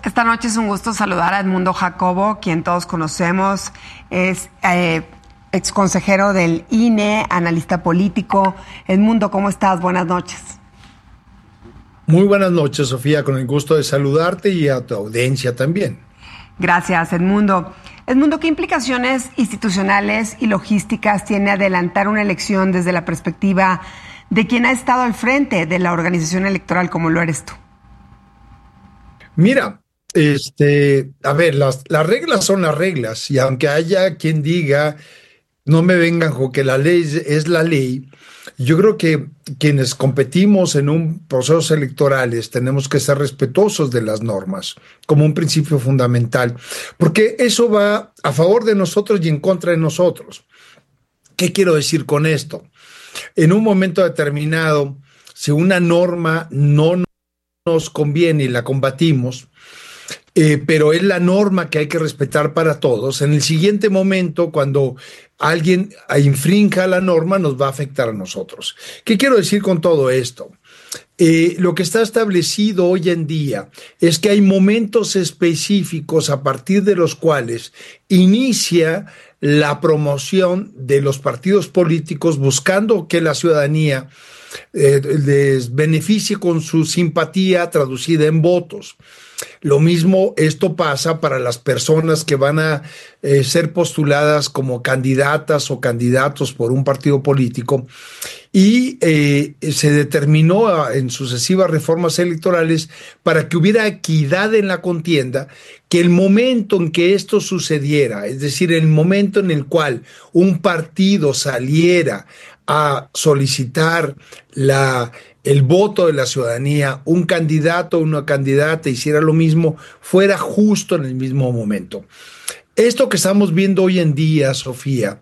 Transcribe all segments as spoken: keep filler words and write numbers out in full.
Esta noche es un gusto saludar a Edmundo Jacobo, quien todos conocemos, es eh, exconsejero del I N E, analista político. Edmundo, ¿cómo estás? Buenas noches. Muy buenas noches, Sofía, con el gusto de saludarte y a tu audiencia también. Gracias, Edmundo. Edmundo, ¿qué implicaciones institucionales y logísticas tiene adelantar una elección desde la perspectiva de quien ha estado al frente de la organización electoral como lo eres tú? Mira, este, a ver, las, las reglas son las reglas, y aunque haya quien diga, no me vengan con que la ley es, es la ley, yo creo que quienes competimos en un procesos electorales tenemos que ser respetuosos de las normas como un principio fundamental, porque eso va a favor de nosotros y en contra de nosotros. ¿Qué quiero decir con esto? En un momento determinado, si una norma no nos conviene y la combatimos, eh, pero es la norma que hay que respetar para todos, en el siguiente momento, cuando alguien infrinja la norma, nos va a afectar a nosotros. ¿Qué quiero decir con todo esto? Eh, lo que está establecido hoy en día es que hay momentos específicos a partir de los cuales inicia la promoción de los partidos políticos buscando que la ciudadanía eh, les beneficie con su simpatía traducida en votos. Lo mismo esto pasa para las personas que van a eh, ser postuladas como candidatas o candidatos por un partido político, y eh, se determinó en sucesivas reformas electorales para que hubiera equidad en la contienda, que el momento en que esto sucediera, es decir, el momento en el cual un partido saliera a solicitar la el voto de la ciudadanía, un candidato o una candidata hiciera lo mismo, fuera justo en el mismo momento. Esto que estamos viendo hoy en día, Sofía,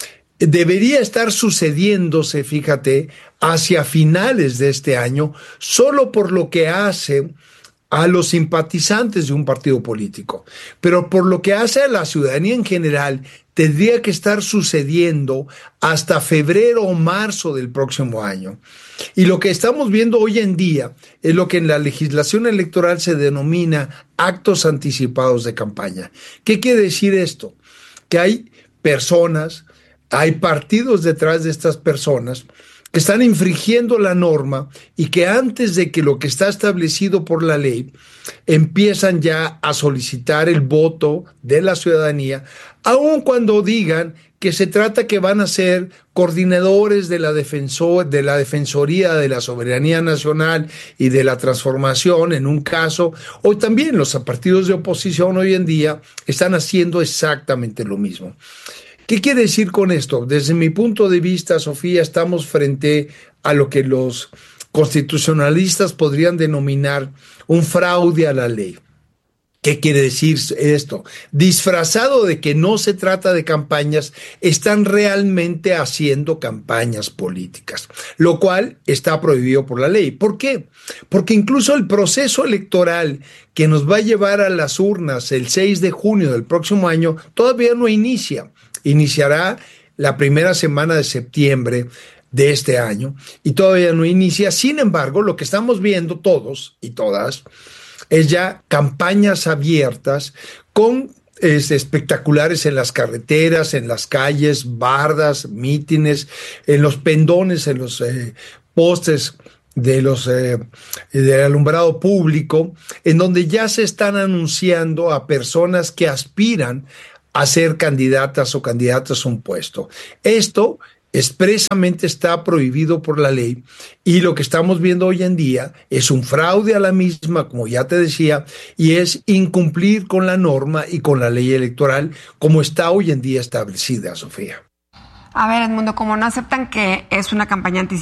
debería estar sucediéndose, fíjate, hacia finales de este año, solo por lo que hace a los simpatizantes de un partido político. Pero por lo que hace a la ciudadanía en general, tendría que estar sucediendo hasta febrero o marzo del próximo año. Y lo que estamos viendo hoy en día es lo que en la legislación electoral se denomina actos anticipados de campaña. ¿Qué quiere decir esto? Que hay personas, hay partidos detrás de estas personas que están infringiendo la norma y que antes de que lo que está establecido por la ley empiezan ya a solicitar el voto de la ciudadanía, aun cuando digan que se trata que van a ser coordinadores de la, defensor, de la Defensoría de la Soberanía Nacional y de la Transformación en un caso, o también los partidos de oposición hoy en día están haciendo exactamente lo mismo. ¿Qué quiere decir con esto? Desde mi punto de vista, Sofía, estamos frente a lo que los constitucionalistas podrían denominar un fraude a la ley. ¿Qué quiere decir esto? Disfrazado de que no se trata de campañas, están realmente haciendo campañas políticas, lo cual está prohibido por la ley. ¿Por qué? Porque incluso el proceso electoral que nos va a llevar a las urnas el seis de junio del próximo año todavía no inicia. Iniciará la primera semana de septiembre de este año y todavía no inicia. Sin embargo, lo que estamos viendo todos y todas es ya campañas abiertas con es, espectaculares en las carreteras, en las calles, bardas, mítines, en los pendones, en los eh, postes de los eh, del alumbrado público, en donde ya se están anunciando a personas que aspiran a ser candidatas o candidatos a un puesto. Esto expresamente está prohibido por la ley y lo que estamos viendo hoy en día es un fraude a la misma, como ya te decía, y es incumplir con la norma y con la ley electoral como está hoy en día establecida, Sofía. A ver, Edmundo, como no aceptan que es una campaña anticipada,